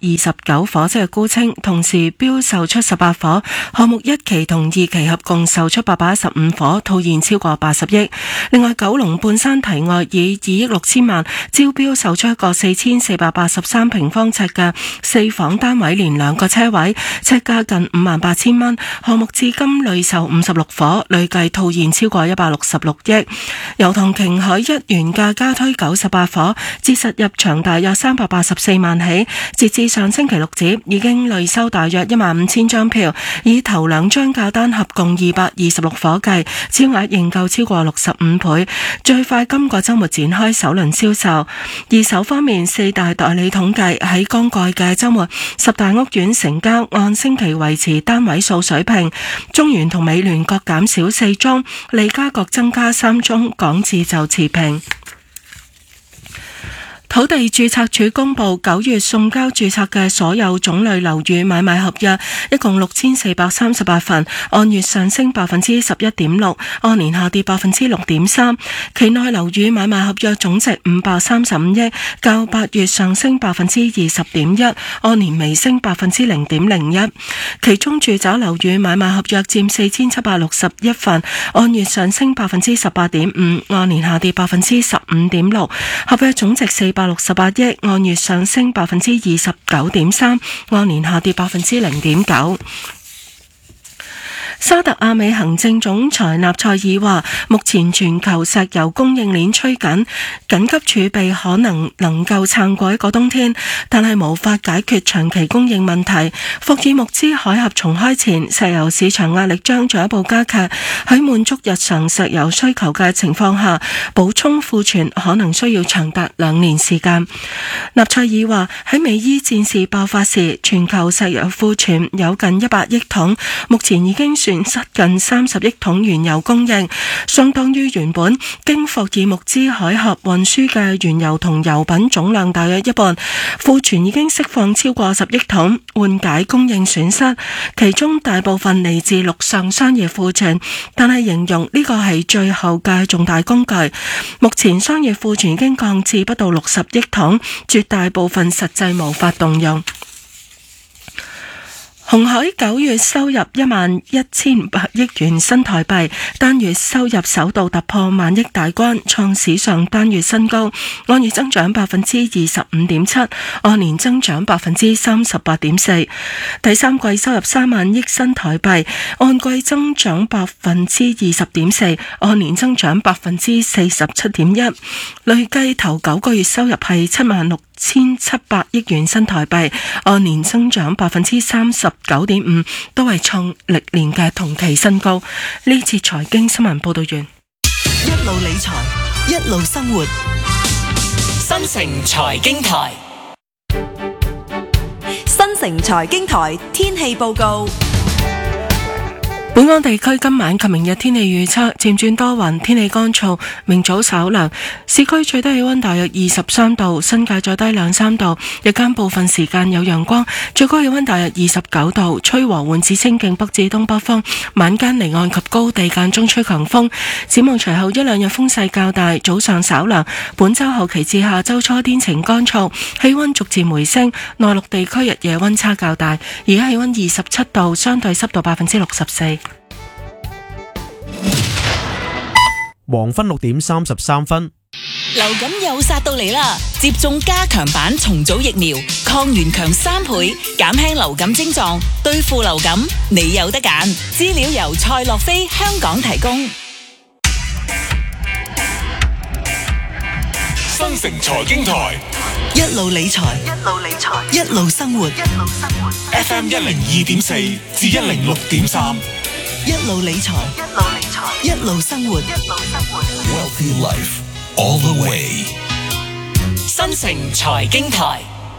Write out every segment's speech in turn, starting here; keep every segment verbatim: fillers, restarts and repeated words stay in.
二十九伙，即係沽清，同時標售出十八伙。項目一期同二期合共售出八百一十五伙，套現超過八十億。另外，九龍半山堤外以二億六千萬招標售出一個四千四百八十三平方尺嘅四房單位，連兩個車位，尺價近五萬八千蚊。項目至今累售五十六伙，累計套現超過一百六十六億。油塘瓊海一原價加推九十八伙，折實入場大約三百八十四萬起，截至上星期六止已經累收大約一萬五千張票，以頭兩張價單合共二百二十六伙計，超額認購超過六十五倍，最快今個週末展開首輪銷售。二手方面，四大代理統計喺剛過嘅週末，十大屋苑成交按星期維持單位數水平，中原同美聯各減少四宗，利嘉閣增加三宗，港置就持平。土地註冊處公布九月送交註冊嘅所有種類樓宇買賣合約，一共六千四百三十八份，按月上升百分之十一點六，按年下跌百分之六點三。期內樓宇買賣合約總值五百三十五億，較八月上升百分之二十點一，按年微升百分之零點零一。其中住宅樓宇買賣合約佔四千七百六十一份，按月上升百分之十八點五，按年下跌百分之十五點六。合約總值四百六十八億，按月上升百分之二十九點三，按年下跌百分之零點九。沙特阿美行政總裁納賽爾話，目前全球石油供應鏈趨緊，緊急儲備可能能夠撐過一個冬天，但係無法解決長期供應問題。霍爾木茲海峽重開前，石油市場壓力將進一步加劇。喺滿足日常石油需求嘅情況下，補充庫存可能需要長達兩年時間。納賽爾話，喺美伊戰事爆發時，全球石油庫存有近一百億桶，目前已經損失近三十億桶原油供應，相當於原本經霍爾木茲海峽運輸嘅原油同油品總量大約一半。庫存已經釋放超過十億桶，緩解供應損失，其中大部分嚟自陸上商業庫存，但係形容呢個係最後嘅重大工具。目前商業庫存已經降至不到六十億桶，絕大部分實際無法動用。鴻海九月收入一萬一千五百億元新台幣，單月收入首度突破萬億大關，創史上單月新高，按月增長百分之二十五點七，按年增長百分之三十八點四。第三季收入三萬億新台幣，按季增長百分之二十點四，按年增長百分之四十七點一。累計頭九個月收入係七萬六千七百億元新台幣，按年增長百分之三十九點五，都係創歷年嘅同期新高。呢次財經新聞報道完。 一路理財，一路生活。 新城財經台， 新城財經台天氣報告。 本港地區今晚及明日天氣預測漸轉多雲，天氣乾燥，明早稍涼。市區最低氣溫大約二十三度，新界再低兩三度。日間部分時間有陽光，最高氣溫大約二十九度，吹和緩至清勁北至東北風。晚間離岸及高地間中吹強風。展望隨後一兩日風勢較大，早上稍涼。本週後期至下週初天晴乾燥，氣溫逐漸回升。內陸地區日夜溫差較大，而家氣溫二十七度，相對濕度百分之六十四。 黃昏六點三十三分， 流感又殺到嚟啦！接種加強版重組疫苗，抗原強三倍，減輕流感症狀，對付流感，你有得揀。資料由蔡樂飛香港提供。 新城財經台， 一路理財，一路理財，一路生活，一路生活。 F M 一零二點四至一零六點三。 一路理財，一路理財，一路生活，一路生活。 Wealthy life all the way。 新城財經台。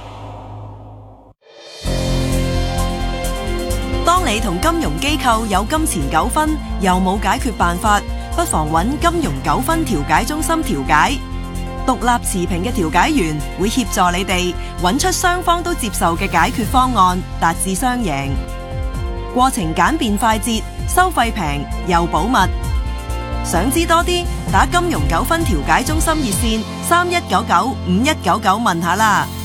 當你同金融機構有金錢糾紛，又冇解決辦法，不妨揾金融糾紛調解中心調解。獨立持平嘅調解員會協助你哋揾出雙方都接受嘅解決方案，達至雙贏。過程簡便快捷，收費平又保密。想知多啲，打金融糾紛調解中心熱線三一九九五一九九問下啦。